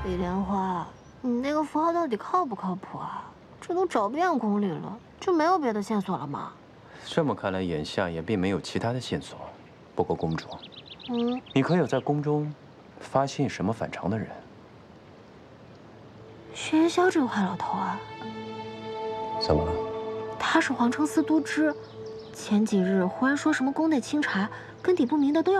李莲花，你那个符号到底靠不靠谱啊？这都找遍宫里了，就没有别的线索了吗？ 这么看来，眼下也并没有其他的线索。不过，公主，你可有在宫中发现什么反常的人？ 薛元霄这个坏老头啊， 怎么了？ 他是皇城司都知，前几日忽然说什么宫内清查，跟底不明的都要